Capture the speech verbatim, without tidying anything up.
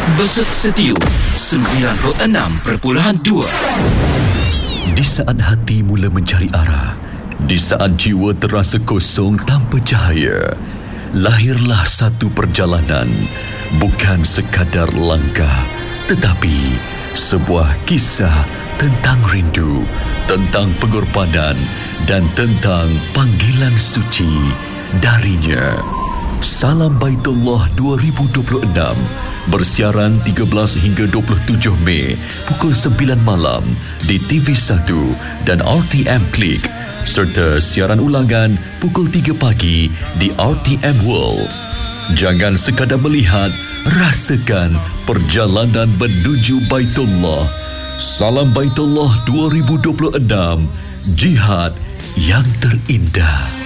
Besut Setiu sembilan puluh enam perpuluhan dua. Di saat hati mula mencari arah, di saat jiwa terasa kosong tanpa cahaya, lahirlah satu perjalanan, bukan sekadar langkah, tetapi sebuah kisah tentang rindu, tentang pengorbanan dan tentang panggilan suci darinya. Salam Baitullah dua ribu dua puluh enam bersiaran tiga belas hingga dua puluh tujuh Mei pukul sembilan malam di T V satu dan R T M Klik, serta siaran ulangan pukul tiga pagi di R T M World. Jangan sekadar melihat, rasakan perjalanan menuju Baitullah. Salam Baitullah dua ribu dua puluh enam, jihad yang terindah.